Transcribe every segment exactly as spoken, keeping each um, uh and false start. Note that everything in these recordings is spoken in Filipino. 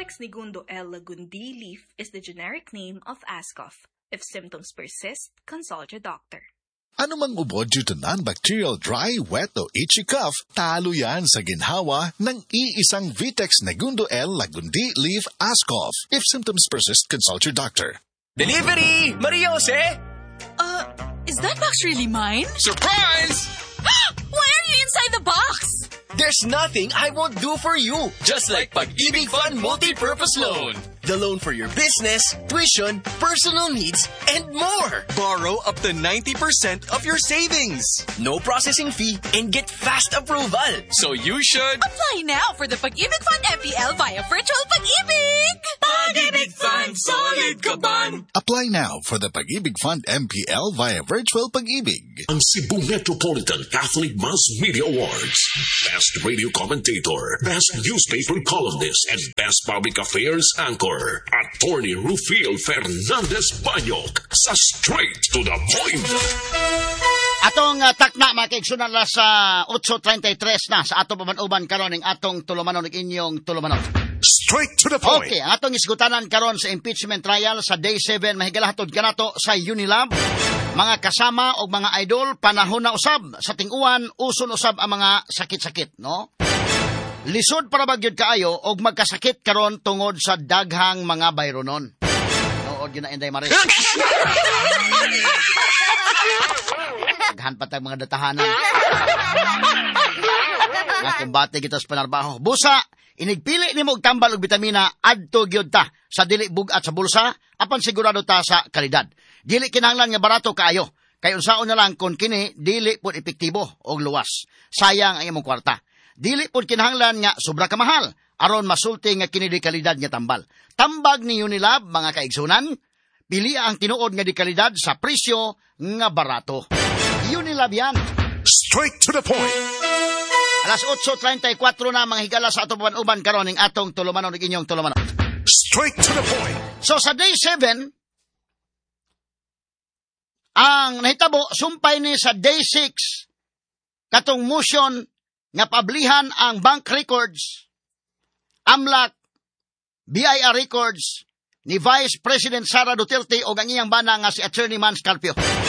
Vitex Negundo L. lagundi leaf is the generic name of Ascof. If symptoms persist, consult your doctor. Ano mang ubod due to non-bacterial dry, wet o itchy cough, talo yan sa ginhawa ng iisang Vitex Negundo L. lagundi leaf Ascof. If symptoms persist, consult your doctor. Delivery! Maria Jose! Uh, is that box really mine? Surprise! Why are you inside the box? There's nothing I won't do for you. Just like Pag-ibig Fund Multi-Purpose Loan. The loan for your business, tuition, personal needs, and more. Borrow up to ninety percent of your savings. No processing fee and get fast approval. So you should... Apply now for the Pag-ibig Fund M P L via Virtual Pag-ibig! Pag-ibig Fund, solid kaban! Apply now for the Pag-ibig Fund M P L via Virtual Pag-ibig. Ang Cebu Metropolitan Catholic Mass Media Awards. Best Radio Commentator, Best Newspaper Columnist, and Best Public Affairs Anchor. Attorney Rufil Fernandez Banyok sa Straight to the Point. Atong uh, takna makiigsunan la sa eight thirty-three na sa atong paman-uban karon ning atong tulumanon ning inyong tulumanon. Straight to the point. Okay, atong isgutanan karon sa impeachment trial sa day seven mahigala hatod kanato sa Unilab. Mga kasama og mga idol panahon na usab sa ting-uwan uson usab ang mga sakit-sakit, no? Lisod para bagyod kaayo og magkasakit karon tungod sa daghang mga bayronon. Nood gyud na Inday Maris. Daghan patag mga datahanan. Nga kumbate kita sa panarbaho. Busa, inigpili nimo og tambal og bitamina adto gyud ta sa dili bugat sa bulsa apan sigurado ta sa kalidad. Dili kinahanglan nga barato kaayo. Kay unsaon na lang kun kini dili pud epektibo og luwas. Sayang ang imong kwarta. Dili pud kinahanglan nga sobra ka mahal aron masulti nga kini di kalidad nga tambal. Tambag ni Unilab mga kaigsunan, pili ang tinuod nga di kalidad sa presyo nga barato. Unilab yan. Straight to the point. Alas eight thirty-four na mga higala sa atong paman-uban karon ning atong tulumanon ning inyong tulumanon. Straight to the point. So sa day seven, ang nahitabo sumpay ni sa day six katong motion nga pablihan ang bank records, AMLAC, B I R records ni Vice President Sara Duterte o ang iyang bana nga si Attorney Mans Carpio.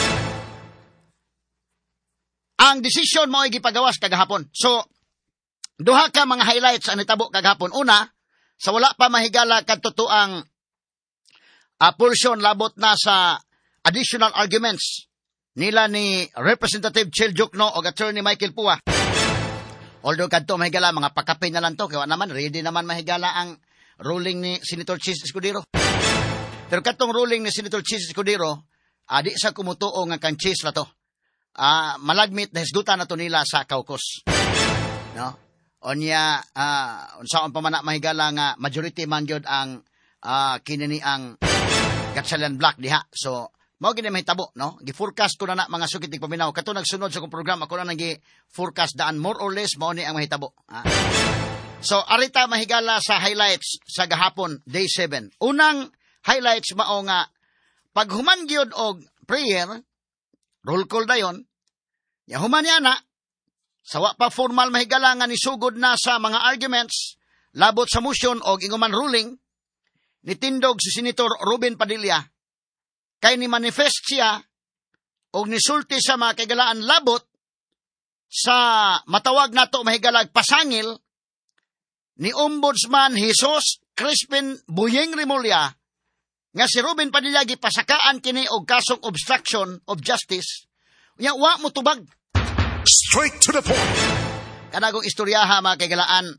Ang desisyon mo ay gipagawas kagahapon. So, duha ka mga highlights ang nitabo kagahapon. Una, sa wala pa mahigala katutuang uh, portion labot na sa additional arguments nila ni Representative Chel Jokno o Attorney Michael Pua. Although kadto mahigala mga pakapin na lang to kaya naman ready naman mahigala ang ruling ni Senator Chis Escudero. Pero katong ruling ni Senator Chis Escudero, adi sa kumutuo nga kan Chis la to. Ah, uh, malagmit na hisgutan na to nila sa caucus. No? Onya ah uh, unsaon pa man mahigala nga majority man gyud ang uh, kinini ang Gatchalian Black diha. So mao gini mahitabo, no? Gi-forecast ko na na mga sukit ning paminaw. Kato nagsunod sa kong programa ko na nang gi-forecast daan more or less mao ni ang mahitabo. Ah. So arita mahigala sa highlights sa gahapon day seven. Unang highlights mao nga paghuman gyud og prayer, roll call dayon. Ya human yana sa wa pa formal mahigala nga nisugod na sa mga arguments labot sa motion og inguman ruling nitindog si Senator Ruben Padilla. Kay ni manifest siya o nisulti sa mga kagalaan labot sa matawag nato mahigalag pasangil ni Ombudsman Jesus Crispin Buyeng Remulla nga si Ruben Padilla gipasakaan kini og kasong obstruction of justice. Unya wa mo tubag. Straight to the point. Kanagong istoryaha mga kagalaan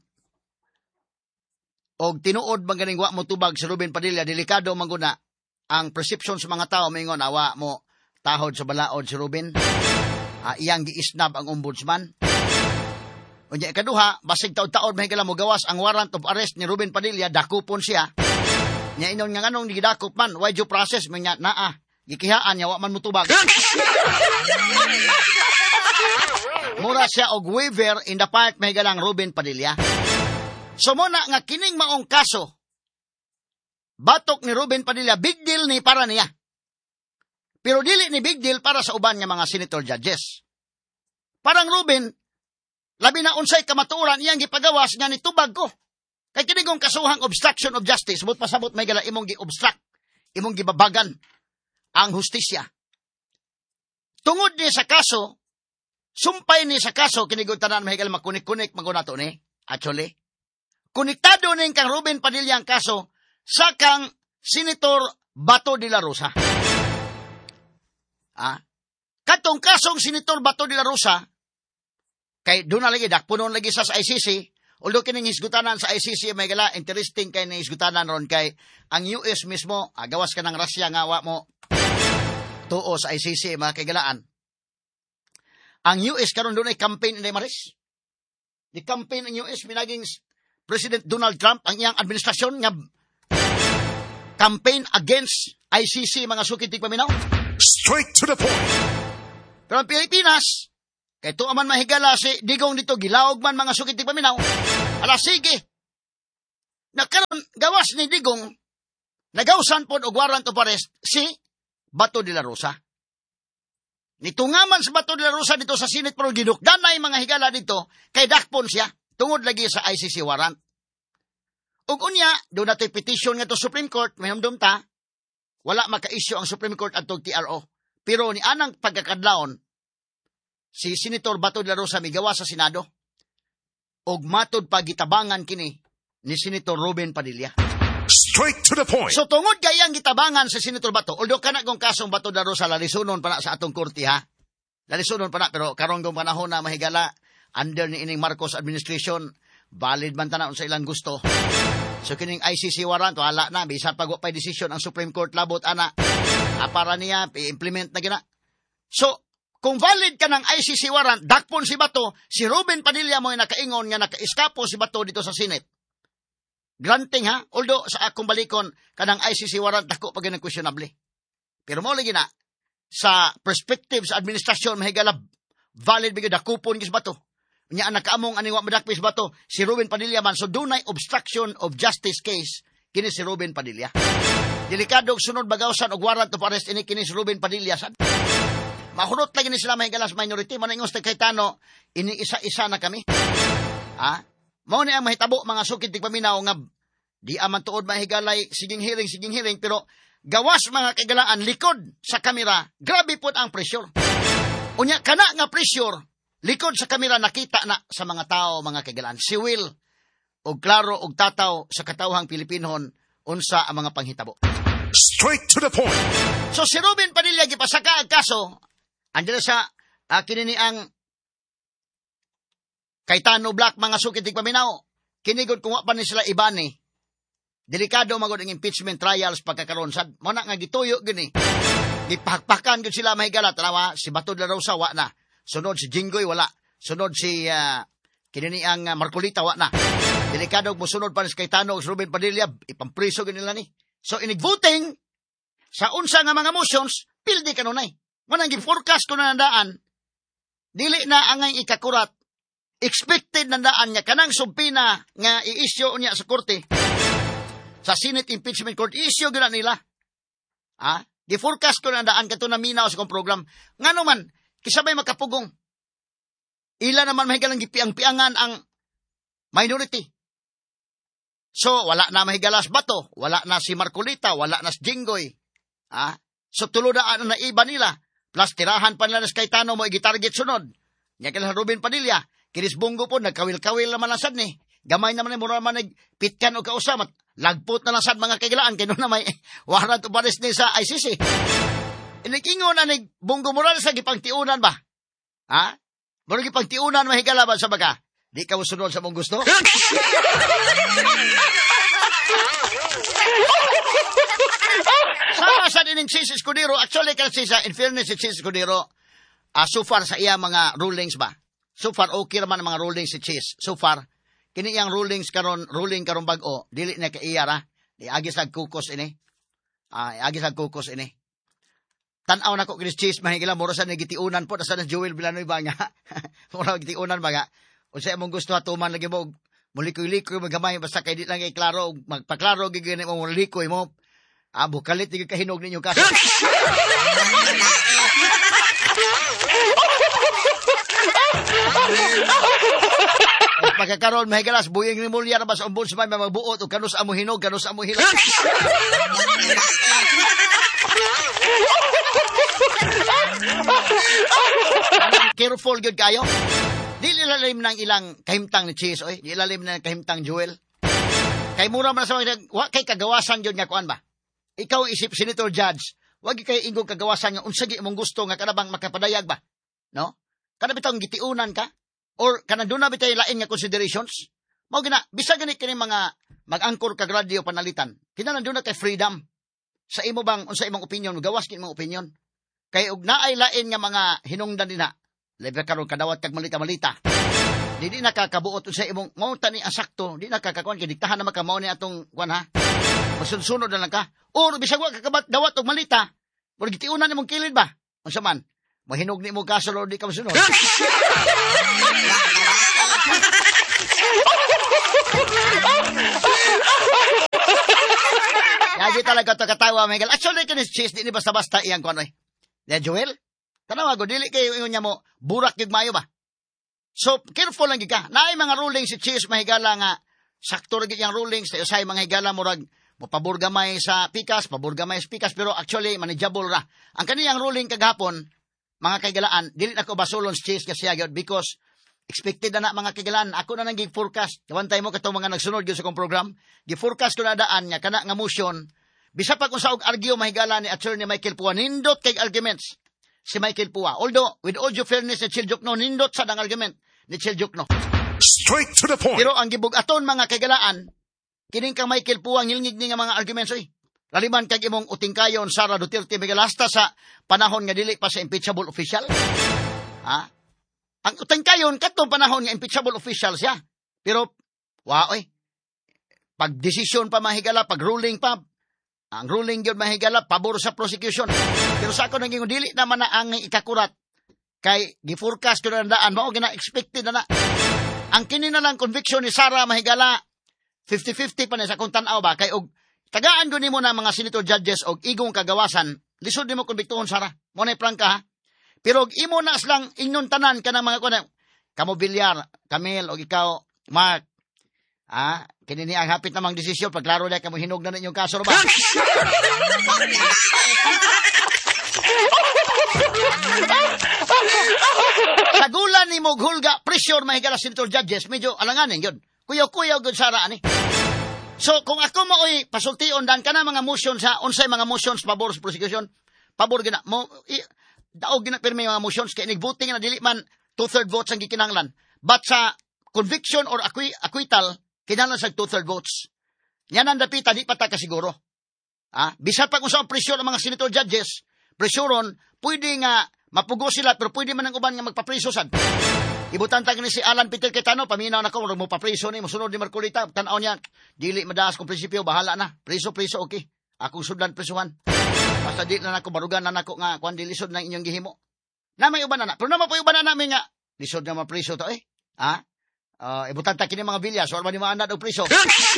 og tinuod man ganing wa mo tubag si Ruben Padilla delikado man guna ang perception sa mga tao mingon awa mo tahod sa balaod si Ruben. Uh, iyang giisnab ang ombudsman. Unya ikaduha, basig taod-taod mahigala mo gawas ang warrant of arrest ni Ruben Padilla, dakupon siya. Nya inon nga nganong gidakop man, why due process man nya naa, gikihaan nya wa man mutubag. Mura siya og waiver in the part mahigalang Ruben Padilla. So muna nga kining maong kaso batok ni Ruben Padilla, big deal ni para niya. Pero dili ni big deal para sa uban nga mga senator judges. Parang Ruben, labi na unsay kamatuoran iyang gipagawas nga nitubag ko. Kay kinigong kasuhang obstruction of justice, sabot pasabot may gala imong gi-obstruct, imong gibabagan ang hustisya. Tungod ni sa kaso, sumpay ni sa kaso, kinigong tanan may gala makunik-kunik magunato ni. Actually, konektado ni kang Ruben Padilla ang kaso sa kang Senator Bato de la Rosa. Ah, katong kasong Senator Bato de la Rosa, kay doon na lagi, dakpunon lagi sa I C C, although kining hisgutanan sa I C C, may gala, interesting kay na hisgutanan ron kay ang U S mismo, ah, gawas ka ng rasya nga wa mo, tuo sa I C C, mga kagalaan. Ang U S karon doon ay campaign ni Maris. Di campaign ng U S, minaging President Donald Trump, ang iyang administrasyon nga campaign against I C C, mga sukitig paminaw. Straight to the point. Pero ang Pilipinas, kay to aman mahigala si Digong dito, gilaog man mga sukitig paminaw. Ala, sige. Nakaroon, gawas ni Digong, nagawsan po og warrant of arrest si Bato de la Rosa. Nitungaman sa Bato de la Rosa dito sa Senate, pero ginukdanay mga higala dito, kay dakpon siya, tungod lagi sa I C C warrant. Ug unya, doon nato'y petition nga to Supreme Court, may humdum ta, wala maka-issue ang Supreme Court atong T R O. Pero ni anang pagkakadlaon, si Senator Bato de la Rosa migawa sa Senado, ug matod pagitabangan kini ni Senator Ruben Padilla. Straight to the point. So tungod kayang gitabangan si Senator Bato, although kana kung kasong Bato de la Rosa, lalisunon pa na sa atong korte ha. Lalisunon pa na, pero karong kong panahon na mahigala, under ni ining Marcos administration, valid man tanaon sa ilang gusto. So kining I C C warrant, wala na, bisan pag pay decision ang Supreme Court labot ana, ah, para niya i-implement na gina. So, kung valid ka ng I C C warrant, dakpon si Bato, si Ruben Padilla mo yung nakaingon nga naka-eskapo si Bato dito sa Senate. Granting ha, although sa akong balikon, kanang I C C warrant, dako pag yung questionable. Pero mo lagi na, sa perspective sa administrasyon, mahigala, valid bigay dakupon kis Bato. Nya ang nakaamong aniwa madakpis Bato, si Ruben Padilla man. So dunay obstruction of justice case kini si Ruben Padilla. Delikado og sunod bagawsan og warrant of arrest ini kini si Ruben Padilla. Sad mahurot lagi ni sila mahigalas minority, maningos ta Cayetano, ini isa-isa na kami. Ah, mao ni ang mahitabo mga sukid tig paminaw nga di aman tuod mahigalay siging hearing siging hearing, pero gawas mga kagalaan likod sa kamera, grabe pod ang pressure. Unya kana nga pressure likod sa kamera nakita na sa mga tao, mga kagalaan. Si Will, og klaro, og tataw sa katawhang Pilipinhon, unsa ang mga panghitabo. Straight to the point. So si Ruben Padilla, gipasaka ang kaso, andyan sa uh, kinini ang Cayetano Black, mga sukitig paminaw, kinigod kung pa ni sila ibani. Delikado magod ang impeachment trials pagkakaroon. Sad, mo na nga gituyo gini. Gipakpakan gud sila mahigala, tanawa, si Bato de la Rosa, wa na. Sunod si Jinggoy, wala. Sunod si uh, kinini ang uh, Marcolita, wa na. Delikado mo sunod pa ni Cayetano o Ruben Padilla, ipampriso ganila ni. So inig-voting, sa unsa nga mga motions, pildi ka nunay. Manang gi-forecast ko na nandaan, dili na angay ikakurat, expected nandaan niya, kanang sumpina nga i-issue niya sa korte, sa Senate Impeachment Court, i-issue gina nila. Ha? Gi-forecast ko na nandaan, kato na minaw sa kong program. Nga naman, kisabay makapugong. Ila naman mahigalang gipiang-piangan ang minority. So, wala na mahigalas Bato, wala na si Marcolita, wala na si Jinggoy. Ha? So, tulodaan na iba nila. Plus, tirahan pa nila na si Cayetano mo i-target sunod. Nya kailan Ruben Padilla, kinis Bungo po, nagkawil-kawil naman lang sad ni. Gamay naman ni, mura naman nagpitkan o kausamat. Lagpot na lang sad mga kailaan, kaya na may warrant of arrest ni sa I C C. Inikingon na ni Bungo Morales sa gipangtiunan ba? Ha? Mura gipangtiunan mahigala ba sa baga? Di ka musunod sa mong gusto? Sama sa din si Escudero, actually kasi sa in fairness si Escudero, uh, so far sa iya mga rulings ba? So far okay naman ang mga rulings si Chis. So far, kini iyang rulings karon ruling karon bag-o, dili na kaiyara, di agis ag kukos ini. Ah, uh, agis ag kukos ini. Tan-aw na ko kini Chis mahigala mura sa nagitiunan po sa Joel Vilanoy ba nga. Mura gitiunan ba nga. Unsa imong gusto atuman lagi mo mulikoy-likoy magamay basta kay di lang kay klaro magpaklaro gigani mo mulikoy mo. Ah, bukalit di kahinog ninyo kaso. pagkakaroon mahigalas buying ni mulya na ba sa ombudsman may magbuot o kanus amo hinog, kanus amo hilag. Careful good kayo. Di ilalim ng ilang kahimtang ni Cheese, oy. Di ilalim ng kahimtang Joel. Kay mura man sa mga, wa kay kagawasan yun nga kuan ba? Ikaw isip Senator Judge, wag kay ingong kagawasan nga unsagi imong gusto nga kanabang makapadayag ba? No? Kana bitaw gitiunan ka or kana doon na bitay lain nga considerations? Mao gina, bisag gani kini mga mag-angkor kag radio panalitan. Kinahanglan doon na kay freedom. Sa imo bang unsa imong opinion, gawas kini imong opinion. Kay ug naay lain nga mga hinungdan dinha. Libre karon kadawat kag malita-malita. Di di nakakabuot sa imong mao tani asakto, di nakakakuan kay diktahan na makamao ni atong kuan ha. Masunsunod na lang ka. Or bisag wa ka dawat og malita, murag gitiunan imong kilid ba? Unsa man? Mahinog ni mo kaso lord di ka masunod. Lagi talaga to katawa Miguel. Actually kini cheese di ni basta-basta iyang kuan oy. Ya Joel, tanawa go dili kay ingon niya mo burak gyud mayo ba? So careful lang gyud ka. Naay mga ruling si cheese mahigala nga sakto ra gyud yang rulings sa usay mga higala murag mo pabor gamay sa pikas, pabor gamay sa pikas pero actually manageable ra. Ang kaniyang ruling kagahapon mga kaigalaan, dili na ko basulon si cheese kasi gyud because expected na na mga kaigalaan. Ako na nang gi-forecast. One time mo katong mga nagsunod gyud sa kong program, gi-forecast ko na daan nya kana nga motion. Bisa pa kung sa og argue mahigala ni Attorney Michael Pua, nindot kay arguments si Michael Pua. Although, with all due fairness ni Chiljok no, nindot sa dang argument ni Chiljok no. Straight to the point. Pero ang gibug-aton mga kagalaan, kining kang Michael Pua, ngilngig ni nga mga arguments, oy. Laliman kag imong utingkayon Sara Duterte Migalasta sa panahon nga dili pa sa impeachable official. Ha? Ang utingkayon katong panahon nga impeachable official siya. Pero, wa oy. Pag desisyon pa mahigala, pag ruling pa, ang ruling yun mahigala, pabor sa prosecution. Pero sa ako naging dili naman na ang ikakurat. Kay, gi-forecast ko na daan, mao gina-expected na na. Ang kini na lang conviction ni Sara mahigala, fifty-fifty pa na sa kung tanaw ba. Kay, og, tagaan ko ni mo na mga senator judges og igong kagawasan, lisod ni mo konbiktuhon Sara. Mo na prangka ha. Pero og imo na silang inyon tanan ka ng mga kunan. Kamo Bilyar, Camille, og ikaw, Mark, ah, kini ni ang hapit namang desisyon paglaro na kamo hinog na ninyong kaso ba? Sagulan ni mo hulga pressure mahigala senator judges medyo alanganin yun. Kuyaw-kuyaw gud Sara ani. So kung ako maoy pasultion dan kana mga motion sa unsay mga motions pabor sa prosecution, pabor gina mo i, daog gina pirmi mga motions kay nigvoting na dili man two-third votes ang gikinahanglan. But sa conviction or acqui- acquittal kinahanglan sa two-third votes. Yan ang dapita, di pa ta kasiguro. Ah, bisag pa kung saan presyon ang mga senator judges, presyoron, pwede nga mapugo sila, pero pwede man ang uban nga magpapreso sad. Ibutan tag ni si Alan Peter Quetano, paminaw na ko, mo papreso ni, musunod ni Marcolita, tanaw niya, dili madaas kong prinsipyo, bahala na. Preso, preso, okay. Akong sudan presuhan. Basta di na nako, barugan na nako nga, kung di lisod ng inyong gihimo. Na may uban na na. Pero naman po uban na namin nga, lisod na mapreso to eh. Ah? Uh, ibutan ta kini mga bilya, so ni mga anak og preso.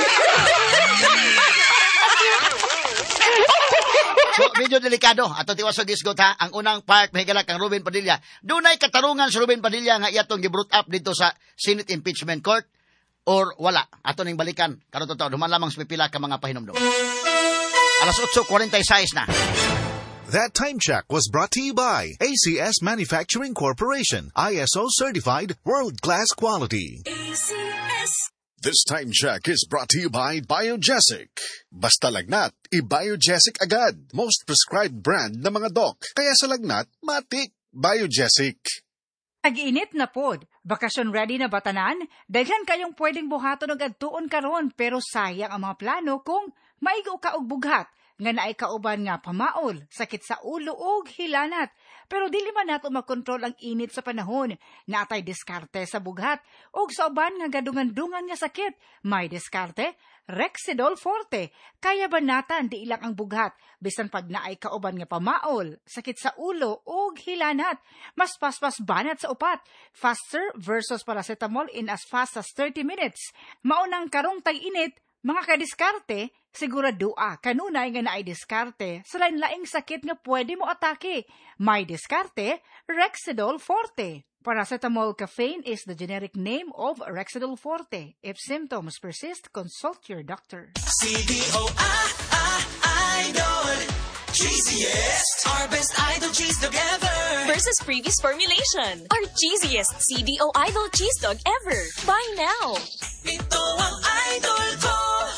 So, medyo delikado. Ato tiwas sa gisgot ha. Ang unang part, mahigala kang Ruben Padilla. Dunay katarungan sa Ruben Padilla nga iyatong gi-brought up dito sa Senate Impeachment Court or wala. Ato ning balikan. Karon to, duman lamang sa pipila ka mga pahinomdom. Alas eight forty-six na. That time check was brought to you by A C S Manufacturing Corporation, I S O certified, world-class quality. A C S. This time check is brought to you by Biogesic. Basta lagnat, i-Biogesic agad. Most prescribed brand ng mga doc. Kaya sa lagnat, matik Biogesic. Ag-init na pod. Bakasyon ready na batanan? Daghan kayong pwedeng buhaton og adtuon karon pero sayang ang mga plano kung maigo ka og bughat. Nga naay kauban nga pamaol, sakit sa ulo ug hilanat. Pero dili man nato makontrol ang init sa panahon. Natay diskarte sa bughat ug sa uban nga gadungan-dungan nga sakit. May diskarte, Rexidol Forte. Kaya banatan di ilang ang bughat bisan pag naay kauban nga pamaol, sakit sa ulo ug hilanat. Mas paspas banat sa upat. Faster versus paracetamol in as fast as thirty minutes. Maunang karong tag-init, Mga kadiskarte, siguradua kanunay nga naay diskarte sa lain-laing sakit nga pwede mo atake. May diskarte, Rexidol Forte. Paracetamol caffeine is the generic name of Rexidol Forte. If symptoms persist, consult your doctor. C D O I Idol cheesiest, our best idol cheese dog ever. Versus previous formulation. Our cheesiest C D O Idol cheese dog ever. Buy now. Ito ang idol ko.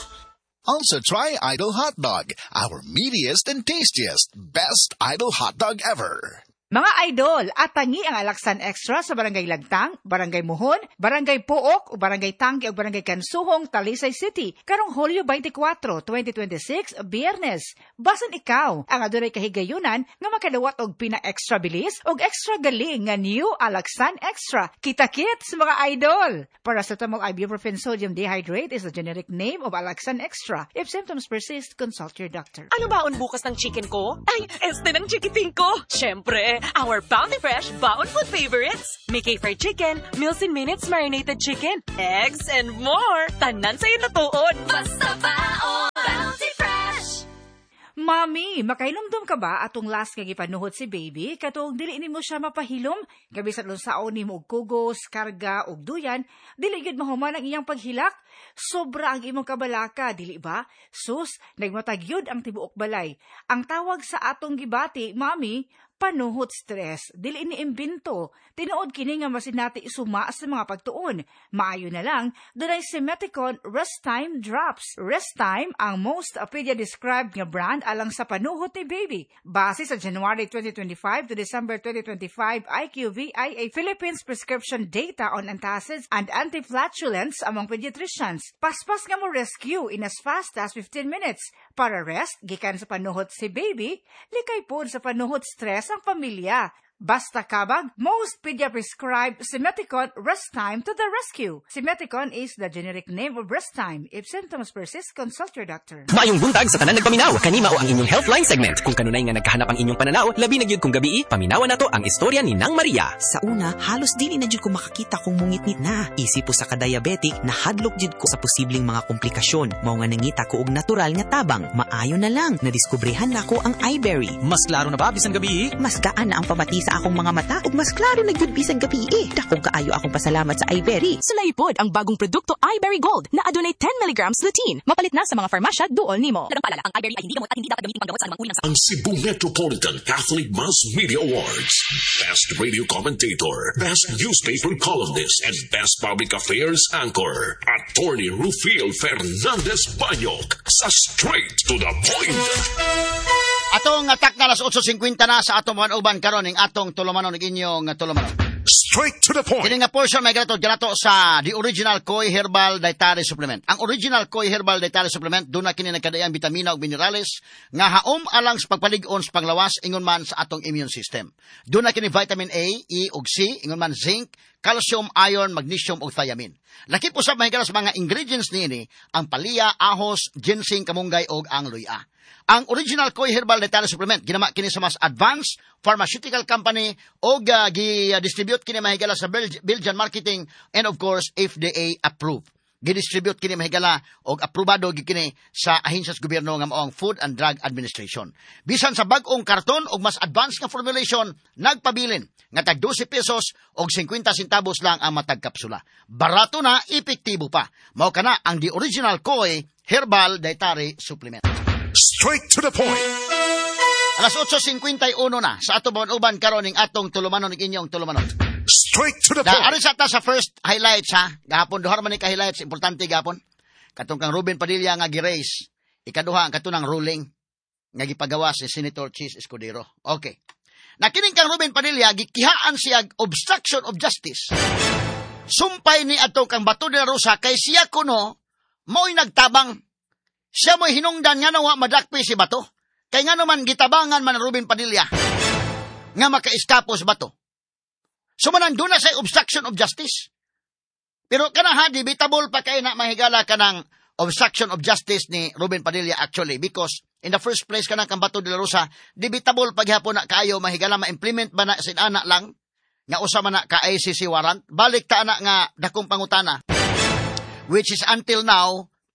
Also try Idol Hot Dog, our meatiest and tastiest, best Idol Hot Dog ever. Mga idol, atangi ang Alaksan Extra sa Barangay Lagtang, Barangay Muhon, Barangay Puok, o Barangay Tangke o Barangay Kansuhong, Talisay City. Karong Hulyo twenty-four, twenty twenty-six, Biyernes. Basan ikaw ang adunay kahigayunan nga makadawat og pina-extra bilis og extra galing nga new Alaksan Extra. Kita-kits mga idol! Paracetamol ibuprofen sodium dehydrate is the generic name of Alaksan Extra. If symptoms persist, consult your doctor. Ano baon bukas ng chicken ko? Ay, este ng chikiting ko. Siyempre, our Bounty Fresh Baon Food Favorites. Mickey Fried Chicken, Meals in Minutes Marinated Chicken, eggs, and more. Tanan sa'yo natuod. Basta baon, Bounty Fresh! Mami, makailumdum ka ba atong last nga gipanuhod si baby katong dili nimo siya mapahilom? Gabisan unsaon nimo og kugos, karga og duyan, dili gyud mahuman ang iyang paghilak. Sobra ang imong kabalaka, dili ba? Sus, nagmatag yun ang tibuok balay. Ang tawag sa atong gibati, mami, panuhot stress, dili ni imbento. Tinuod kini nga masinati isuma sa mga pagtuon. Maayo na lang, dunay Simeticon Rest Time Drops. Rest Time ang most pedia-described nga brand alang sa panuhot ni baby. Base sa January twenty twenty-five to December twenty twenty-five I Q V I A Philippines prescription data on antacids and antiflatulence among pediatricians. Paspas nga mo rescue in as fast as fifteen minutes. Para rest, gikan sa panuhot si baby, likay po sa panuhot stress ang pamilya. Basta kabag, most pedia-prescribed Simeticon Rest Time to the rescue. Simeticon is the generic name of Rest Time. If symptoms persist, consult your doctor. Maayong buntag sa tanan nagpaminaw. Kanima o ang inyong Healthline segment. Kung kanunay nga nagkahanap ang inyong pananaw, labi na gyud kung gabi, paminawan nato ang istorya ni Nang Maria. Sa una, halos dili na jud ko makakita kung mungit-ngit na. Isip po sa ka-diabetic, nahadlok jud ko sa posibleng mga komplikasyon. Mao nga nangita ko og natural nga tabang. Maayo na lang, nadiskubrehan na ko ang iBerry. Mas klaro na ba bisan gabi? Mas gaan na ang pamati sa akong mga mata ug mas klaro na gyud bisan gabi. Dakong kaayo akong pasalamat sa iBerry. Sulaipod ang bagong produkto iBerry Gold na adunay ten milligrams lutein. Mapalit na sa mga farmasya duol nimo. Dagang paalala, ang iBerry ay hindi gamot at hindi dapat gamitin panggamot sa anumang uri ng sakit. Ang Cebu Metropolitan Catholic Mass Media Awards. Best Radio Commentator, Best Newspaper Columnist, and Best Public Affairs Anchor. Attorney Rufil Fernandez Banyok sa Straight to the Point. Atong atak na alas eight fifty na sa atong manuban karon ning atong tulumanon ning inyong tulumanon. Straight to the point. Kini nga portion may ganato ganato sa the original Koi Herbal Dietary Supplement. Ang original Koi Herbal Dietary Supplement duna kini nagkadayang bitamina ug minerales nga haom alang sa pagpalig-on sa panglawas ingon man sa atong immune system. Duna kini vitamin A, E ug C ingon man zinc, calcium, iron, magnesium ug thiamine. Lakip usab mahigala sa mga ingredients niini ang palya, ahos, ginseng, kamunggay ug ang luya. Ang original Koi Herbal Dietary Supplement ginama kini sa mas advanced pharmaceutical company o uh, gi-distribute kini mahigala sa Bel- Belgian marketing and of course F D A approved. Gi-distribute kini mahigala og aprobado kini sa ahensya sa gobyerno nga maong Food and Drug Administration. Bisan sa bag-ong karton og mas advanced nga formulation nagpabilin nga tag twelve pesos og fifty centavos lang ang matag kapsula. Barato na, epektibo pa. Mao kana ang the original Koi Herbal Dietary Supplement. Straight to the point. Alas eight fifty-one na sa atong uban karon ning atong tulumanon ning inyong tulumanon. Straight to the Da point. ari sa ta sa first highlights ha. Gahapon duha man ni ka highlights importante gahapon. Katong kang Ruben Padilla nga gi-raise. Ikaduha ang katunang ruling nga gipagawas si Senator Chis Escudero. Okay. Nakining kang Ruben Padilla gikihaan siya obstruction of justice. Sumpay ni ato kang Bato de la Rosa kay siya kuno mo'y nagtabang. Siya mo'y hinungdan nga nawa madakpi si Bato. Kay nga naman gitabangan man Ruben Padilla nga maka-eskapos Bato. So manan doon na sa obstruction of justice. Pero kanang ha, debatable pa kay na mahigala ka ng obstruction of justice ni Ruben Padilla actually because in the first place kanang kang Bato de la Rosa, debatable paghapon na kayo mahigala ma-implement ba na sinana lang nga usa man na ka I C C warrant. Balik ta na nga dakong pangutana which is until now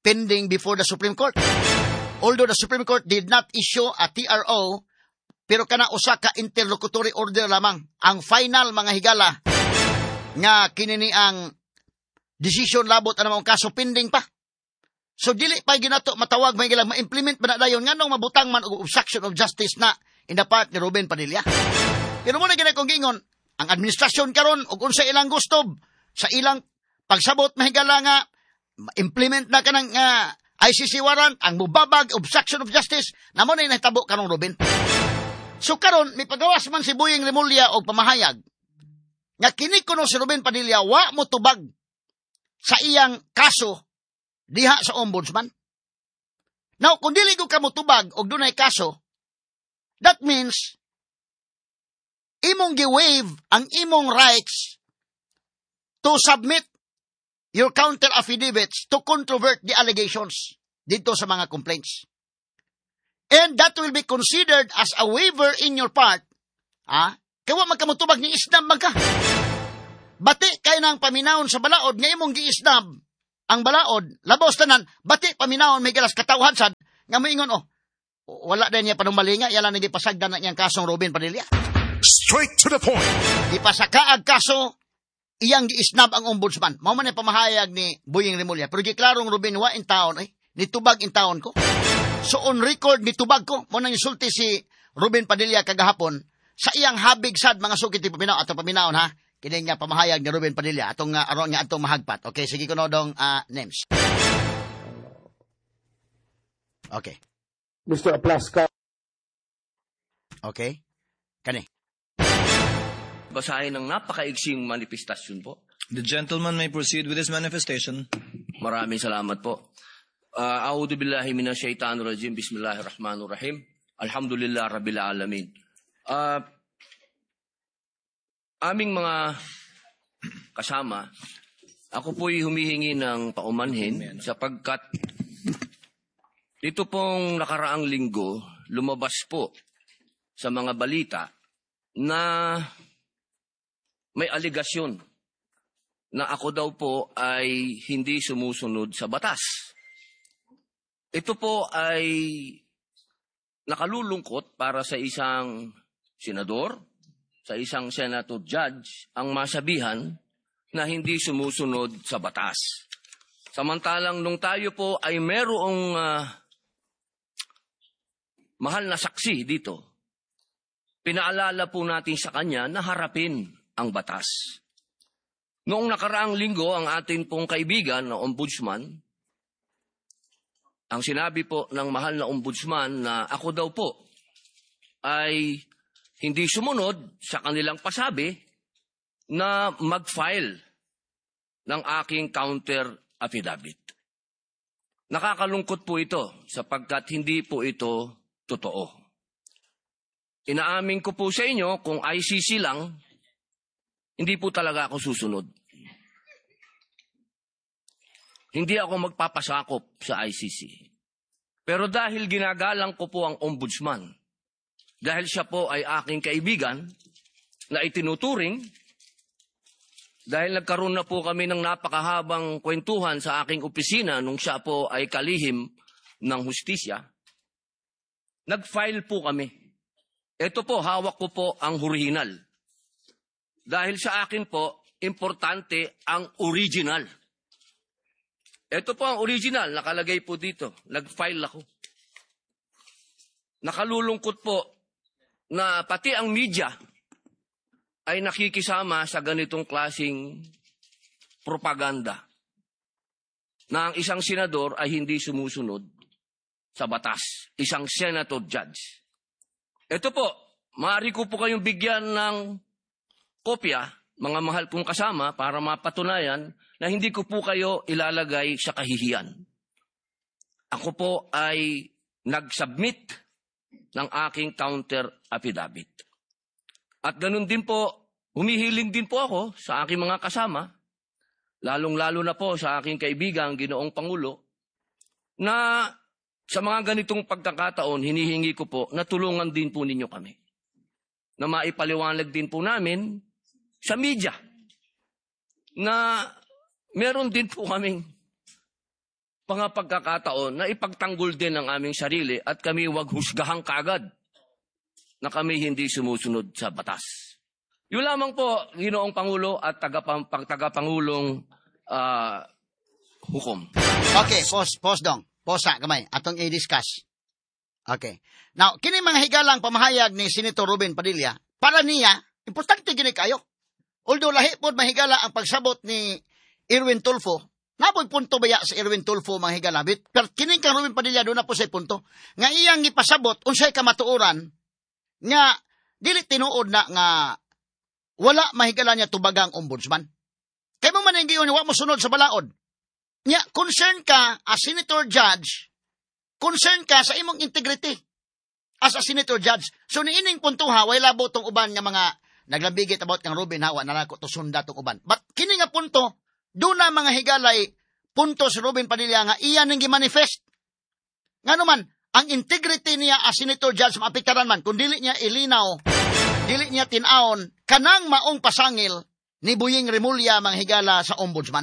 pending before the Supreme Court. Although the Supreme Court did not issue a T R O, pero kana usa ka interlocutory order lamang. Ang final mga higala nga kinini ang decision labot anong kaso pending pa. So dili pa ginato matawag mga higala ma-implement ba na dayon nganong mabutang man og obstruction of justice na in the part ni Ruben Padilla. Pero mo na gina kong gingon, ang administrasyon karon ug unsa ilang gusto sa ilang pagsabot mahigala nga implement na kanang uh, I C C warrant, ang mubabag, obstruction of justice, na mo na inahitabo kanong Ruben. So karon may pagawas man si Boyeng Remulla og pamahayag nga kini kuno si Ruben Padilla wa mo tubag sa iyang kaso diha sa ombudsman. Now, kung dili ko ka mo tubag og dunay kaso, that means imong gi-waive ang imong rights to submit your counter affidavits to controvert the allegations dito sa mga complaints. And that will be considered as a waiver in your part. Ha? Kaya magkamutubag ni isnab magka. Bati kay nang paminawon sa balaod nga imong giisnab ang balaod, labaw tanan, bati paminawon may galas katawhan sad nga moingon oh, wala din niya panumalinga, yala nagipasagdan na niyang kasong Ruben Padilla. Straight to the point. Ipasakaag kaso, iyang giisnab ang ombudsman. Mao man ang pamahayag ni Boyeng Remulla. Pero giklarong Ruben, wa in taon, ay, nitubag in taon ko. So on record, nitubag ko. Mo nang insulti si Ruben Padilla kagahapon, sa iyang habig sad mga sukit ni paminaw, ato paminawon ha, kini nga pamahayag ni Ruben Padilla, atong uh, aron nga atong mahagpat. Okay, sige ko no dong uh, names. Okay. Mister Aplaska. Okay. Kani. Basahin ng napakaigsing manifestasyon po. The gentleman may proceed with his manifestation. Maraming salamat po. Uh, A'udhu billahi minash shaitanir rajim. Bismillahirrahmanirrahim. Alhamdulillah rabbil alamin. Uh, aming mga kasama, ako po'y humihingi ng paumanhin sapagkat dito pong nakaraang linggo, lumabas po sa mga balita na may aligasyon na ako daw po ay hindi sumusunod sa batas. Ito po ay nakalulungkot para sa isang senador, sa isang senator judge, ang masabihan na hindi sumusunod sa batas. Samantalang nung tayo po ay merong uh, mahal na saksi dito, pinaalala po natin sa kanya na harapin ang batas. Noong nakaraang linggo, ang atin pong kaibigan na ombudsman, ang sinabi po ng mahal na ombudsman na ako daw po ay hindi sumunod sa kanilang pasabi na mag-file ng aking counter affidavit. Nakakalungkot po ito sapagkat hindi po ito totoo. Inaamin ko po sa inyo kung I C C lang, hindi po talaga ako susunod. Hindi ako magpapasakop sa I C C. Pero dahil ginagalang ko po ang ombudsman, dahil siya po ay aking kaibigan na itinuturing, dahil nagkaroon na po kami ng napakahabang kwentuhan sa aking opisina nung siya po ay kalihim ng hustisya, nag-file po kami. Ito po, hawak ko po ang original. Dahil sa akin po, importante ang original. Ito po ang original, nakalagay po dito. Nag-file ako. Nakalulungkot po na pati ang media ay nakikisama sa ganitong klasing propaganda na ang isang senador ay hindi sumusunod sa batas. Isang senator judge. Ito po, maaari ko po kayong bigyan ng kopya, mga mahal kong kasama, para mapatunayan na hindi ko po kayo ilalagay sa kahihiyan. Ako po ay nag-submit ng aking counter affidavit. At ganun din po, humihiling din po ako sa aking mga kasama, lalong-lalo na po sa aking kaibigan, Ginoong Pangulo, na sa mga ganitong pagkakataon, hinihingi ko po na tulungan din po ninyo kami. Na maipaliwanag din po namin sa media na meron din po kaming mga pagkakataon na ipagtanggol din ang aming sarili at kami wag husgahang kagad na kami hindi sumusunod sa batas. Yun lamang po, Ginoong Pangulo at tagapang, tagapangulong uh, hukom. Okay, pause, pause dong. Pause sa kamay. Atong i-discuss. Okay. Now, kini mga higalang pamahayag ni Senator Ruben Padilla, para niya, importante gini kayo. Although lahi po mahigala ang pagsabot ni Erwin Tulfo, napoy punto baya sa Erwin Tulfo mga higala. Pero kini kang Ruben Padilla, doon na po sa punto. Nga iyang ipasabot, unsay kamatuoran, nga dili tinuod na nga wala mahigala niya tubagang ombudsman. Kaya mo man yung giyon, wa mo sunod sa balaod. Nya, concern ka as senator judge, concern ka sa imong integrity as a senator judge. So, niining punto ha, way labo tong uban nga mga naglambigit about kang Ruben hawa na nako to sunda tong uban. But kini nga punto, doon na mga higalay punto si Ruben Padilla nga iyan ning gimanifest. Nga naman, ang integrity niya as senator judge maapektaran man kung dili niya ilinaw, dili niya tinaon kanang maong pasangil ni Boying Remulla mga higala sa ombudsman.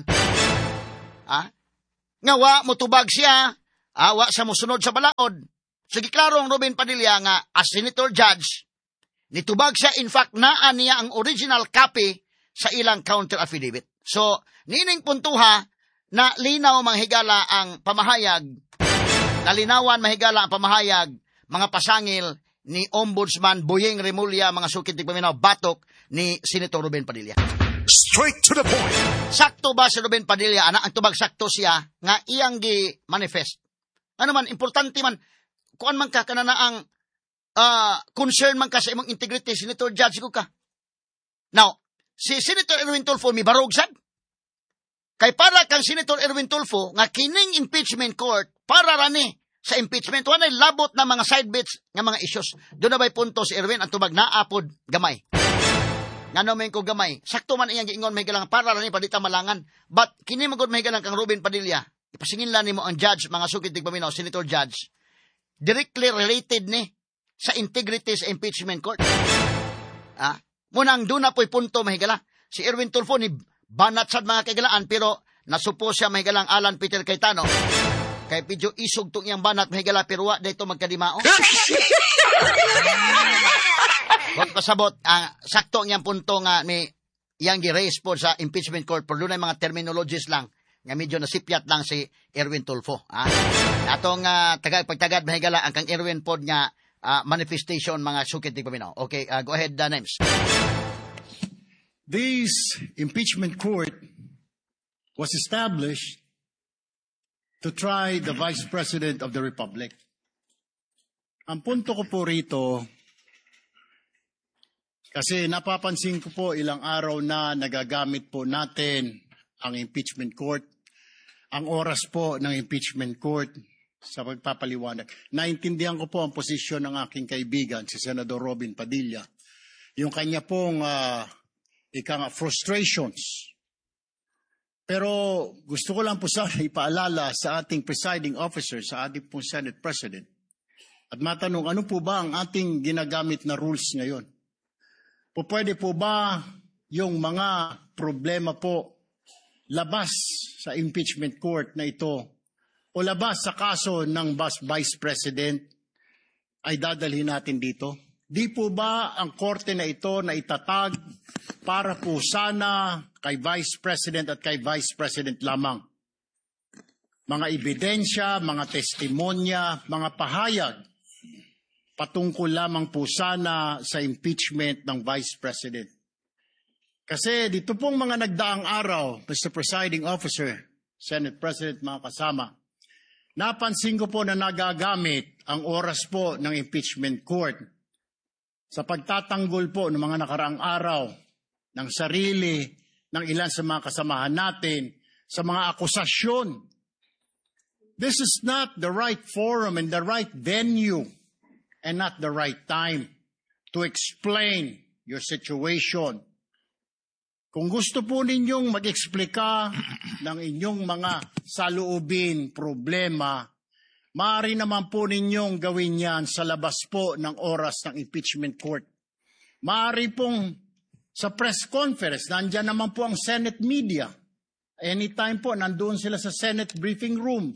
Ah? Nga wa motubag siya, ah, wa sa mosunod sa balaod. Sige klaro ang Ruben Padilla nga as senator judge, nitubag siya in fact naa niya ang original copy sa ilang counter affidavit. So, nining puntuha na linaw mga higala ang pamahayag, nalinawan mahigala ang pamahayag, mga pasangil ni Ombudsman Boying Remulla, mga sukit ni paminaw, batok ni Senator Ruben Padilla. Straight to the point. Sakto ba si Ruben Padilla, ana, ang tubag sakto siya, nga iyang gi-manifest? Ano man, importante man, kuan man ka, kanana ang uh, concern man ka sa imong integrity, Senator Judge ko ka. Now, si Senator Erwin Tulfo, may barog sad. Kay para kang Senator Erwin Tulfo, nga kining impeachment court, para rani sa impeachment, wala labot na mga side bits nga mga issues. Doon na ba'y punto si Erwin, ang tubag naapod gamay. Nga naman ko gamay. Sakto man iyang giingon, may galang para rani padita malangan. But, kini magod may galang kang Ruben Padilla, ipasingin lang ni mo ang judge, mga sukit tigpaminaw, Senator Judge, directly related ni sa integrity sa impeachment court. Ah, munang doon na po'y punto, mahigala. Si Erwin Tulfo ni banat sad mga kagalaan, pero nasupo siya mahigalang Alan Peter Cayetano. Kay pidyo isog tong iyang banat mahigala, pero wa dito magkadimao. Wag pasabot, uh, sakto ang iyang punto nga ni iyang gi-raise po sa impeachment court, pero doon ay mga terminologies lang, nga medyo nasipyat lang si Erwin Tulfo. Ah. Atong uh, tagad, pagtagad mahigala ang kang Erwin pod nga uh, manifestation mga sukit di paminaw. Okay, uh, go ahead, uh, Names. This impeachment court was established to try the Vice President of the Republic. Ang punto ko po rito, kasi napapansin ko po ilang araw na nagagamit po natin ang impeachment court, ang oras po ng impeachment court sa pagpapaliwanag. Naintindihan ko po ang posisyon ng aking kaibigan, si Senador Robin Padilla. Yung kanya pong uh, ika nga, frustrations. Pero gusto ko lang po sana ipaalala sa ating presiding officer, sa ating pong Senate President, at matanong, ano po ba ang ating ginagamit na rules ngayon? Po pwede po ba yung mga problema po labas sa impeachment court na ito o labas sa kaso ng Vice President ay dadalhin natin dito? Di po ba ang korte na ito na itatag para po sana kay Vice President at kay Vice President lamang? Mga ebidensya, mga testimonya, mga pahayag patungkol lamang po sana sa impeachment ng Vice President. Kasi dito pong mga nagdaang araw, Mister Presiding Officer, Senate President, mga kasama, napansin ko po na nagagamit ang oras po ng impeachment court sa pagtatanggol po ng mga nakaraang araw ng sarili ng ilan sa mga kasamahan natin sa mga akusasyon. This is not the right forum and the right venue and not the right time to explain your situation. Kung gusto po ninyong mag-eksplika ng inyong mga saloobin, problema, maaari naman po ninyong gawin yan sa labas po ng oras ng impeachment court. Maaari pong sa press conference, nandyan naman po ang Senate media. Anytime po, nandoon sila sa Senate briefing room.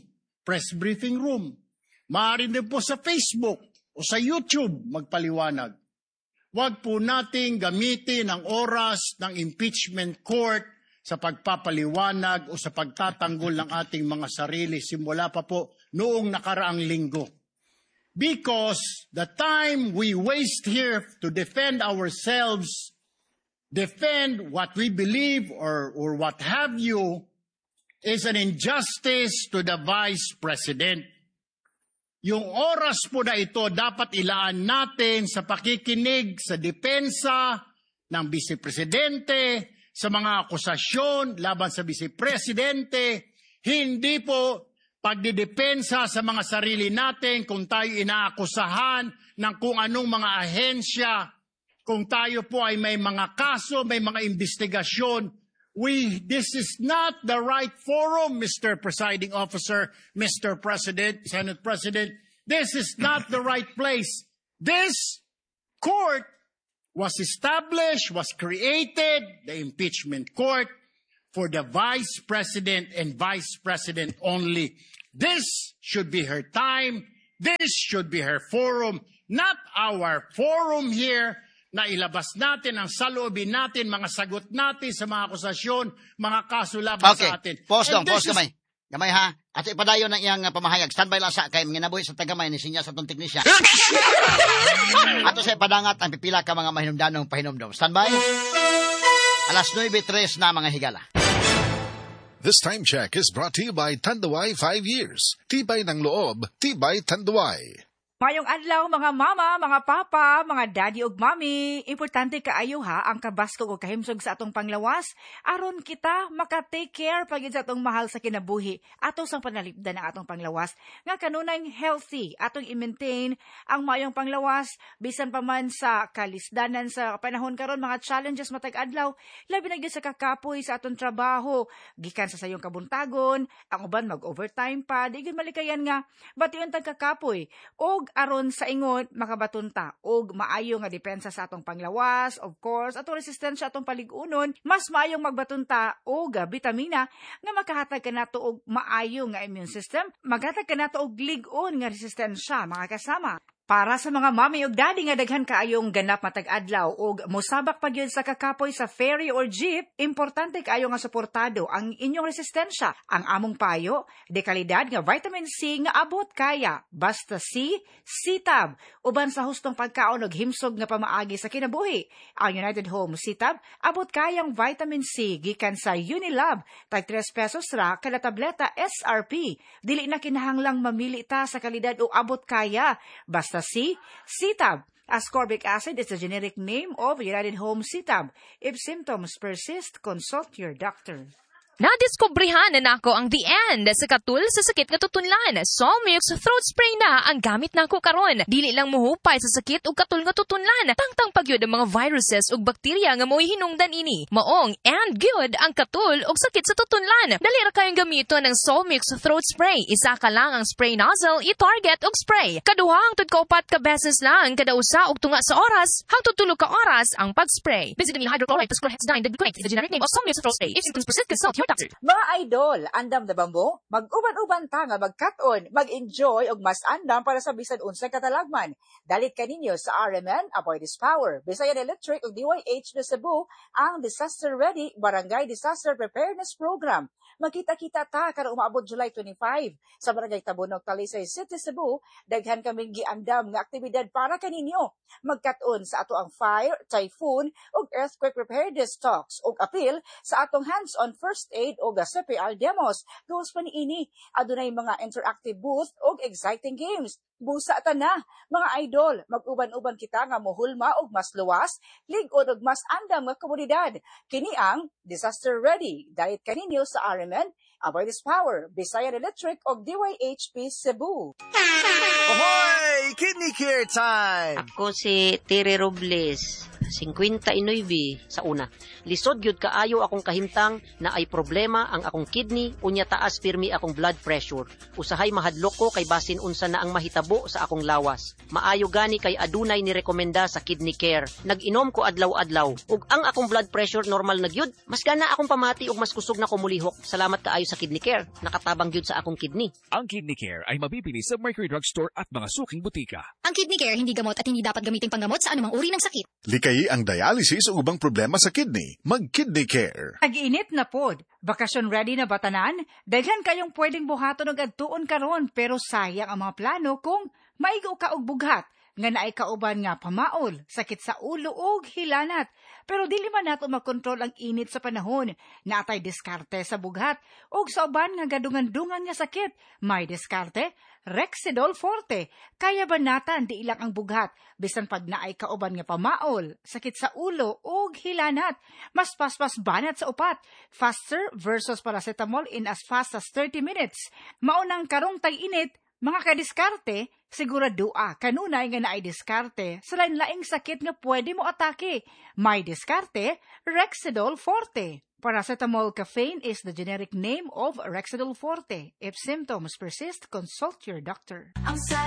press briefing room. Maaari din po sa Facebook o sa YouTube magpaliwanag. Huwag po nating gamitin ang oras ng impeachment court sa pagpapaliwanag o sa pagtatanggol ng ating mga sarili simula pa po noong nakaraang linggo. Because the time we waste here to defend ourselves, defend what we believe or, or what have you, is an injustice to the Vice President. Yung oras po na ito dapat ilaan natin sa pakikinig sa depensa ng Vice Presidente, sa mga akusasyon laban sa Vice Presidente, hindi po pagdidepensa sa mga sarili natin kung tayo inaakusahan ng kung anong mga ahensya, kung tayo po ay may mga kaso, may mga investigasyon. We, this is not the right forum, Mister Presiding Officer, Mister President, Senate President. This is not the right place. This court was established, was created, the impeachment court, for the Vice President and Vice President only. This should be her time. This should be her forum, not our forum here, na ilabas natin ang saloobin natin, mga sagot natin sa mga akusasyon, mga kaso laban okay. sa atin. Pause dong, pause is... gamay. Gamay ha. At ipadayon ng iyang uh, pamahayag. Standby lang sa kay mga nabuhi sa tagamay ni sinya sa itong teknisya. Ato sa ipadangat ang pipila ka mga mahinumdanong pahinumdom. Standby. Alas nine tres na mga higala. This time check is brought to you by Tanduay five years. Tibay ng loob, tibay Tanduay. Mayong adlaw mga mama, mga papa, mga daddy ug mami, importante kaayo ha ang kabaskog ug kahimsog sa atong panglawas aron kita maka-take care pagid sa atong mahal sa kinabuhi ato sang panalipdan ang atong panglawas nga kanunay healthy atong i-maintain ang mayong panglawas bisan pa man sa kalisdanan sa panahon karon mga challenges matag adlaw labi na gyud sa kakapoy sa atong trabaho gikan sa sayong kabuntagon ang uban mag-overtime pa di gyud malikayan nga bation tag kakapoy og aron sa ingon makabatunta og maayo nga depensa sa atong panglawas, of course, atong resistensya atong paligunon, mas maayong magbatunta og bitamina nga makahatag kanato og maayo nga immune system, maghatag kanato og lig-on nga resistensya mga kasama. Para sa mga mami ug daddy nga daghan kaayong ganap matag adlaw ug mosabak pa gyud sa kakapoy sa ferry or jeep, importante kaayo nga suportado ang inyong resistensya. Ang among payo, de kalidad nga vitamin C nga abot kaya, basta C, C-Tab, uban sa hustong pagkaon ug himsog nga pamaagi sa kinabuhi. Ang United Home C-Tab abot kayang vitamin C gikan sa Unilab, tag tres pesos ra kada tableta S R P. Dili na kinahanglang mamili ta sa kalidad o abot kaya, basta C, C-Tab. Ascorbic acid is the generic name of United Home C-Tab. If symptoms persist, consult your doctor. Nadiskubrihan na nako ang the end sa katul sa sakit nga tutunlan. Somix throat spray na ang gamit nako karon. Dili lang muhupay sa sakit ug katul nga tutunlan. Tangtang pagyud ang mga viruses ug bakterya nga mo'y hinungdan ini. Maong and good ang katul ug sakit sa tutunlan. Dali ra kayong gamiton ng Somix throat spray. Isa ka lang ang spray nozzle, i-target ug spray. Kaduha hangtod kaupat ka beses lang kada usa ug tunga sa oras. Hangtod tulo ka oras ang pag-spray. Visit the hydrochloride Hexdine the generic name of Somix throat spray. If symptoms persist, consult your doctor. Mga idol, andam na ba mo? Mag-uban-uban ta nga mag-cut-on, mag-enjoy og mas andam para sa bisan unsay katalagman. Dalit kaninyo sa R M N, Avoid This Power, Visayan Electric ug D Y H na Cebu, ang Disaster Ready Barangay Disaster Preparedness Program. Magkita-kita ta karong umaabot July twenty-five sa Barangay Tabunog, Talisay City, Cebu. Daghan kaming giandam nga aktibidad para kaninyo. Mag-cut-on sa ato ang fire, typhoon ug earthquake preparedness talks ug appeal sa atong hands-on first aid o C P R demos. Gawas pa niini, adunay mga interactive booth o exciting games. Busa ta na, mga idol, mag-uban-uban kita nga mohulma og mas luwas, lig-on og mas andam nga komunidad. Kini ang Disaster Ready. Dahit kaninyo sa R M N, Avoid This Power, Visayan Electric og D Y H P Cebu. Ahoy! Kidney care time! Ako si Tiri Robles. fifty-nine sa una. Lisod gyud kaayo akong kahimtang na ay problema ang akong kidney unya taas pirmi akong blood pressure. Usahay mahadlok ko kay basin unsa na ang mahitabo sa akong lawas. Maayo gani kay adunay ni rekomenda sa Kidney Care. Nag-inom ko adlaw-adlaw ug ang akong blood pressure normal na gyud. Mas gana akong pamati ug mas kusog na ko mulihok. Salamat kaayo sa Kidney Care. Nakatabang gyud sa akong kidney. Ang Kidney Care ay mabibili sa Mercury Drugstore at mga suking butika. Ang Kidney Care hindi gamot at hindi dapat gamitin panggamot sa anumang uri ng sakit. Likayi ang dialysis o ubang problema sa kidney. Mag-Kidney Care. Nag-init na pod. Bakasyon ready na batanan? Daghan kayong pwedeng buhaton og adtuon karon pero sayang ang mga plano kung maigo ka og bughat nga naay kauban nga pamaol, sakit sa ulo ug hilanat. Pero dili man nato makontrol ang init sa panahon. Naatay diskarte sa bughat ug sa uban nga gadungan-dungan nga sakit. May diskarte, Rexidol Forte. Kaya banatan di ilang ang bughat bisan pag naay kauban nga pamaol, sakit sa ulo ug hilanat. Mas paspas banat sa upat. Faster versus paracetamol in as fast as thirty minutes. Maunang karong tag-init, mga kadiskarte, siguradua kanunay nga naay diskarte sa lain-laing sakit nga pwede mo atake. May diskarte, Rexidol Forte. Paracetamol caffeine is the generic name of Rexidol Forte. If symptoms persist, consult your doctor. Ang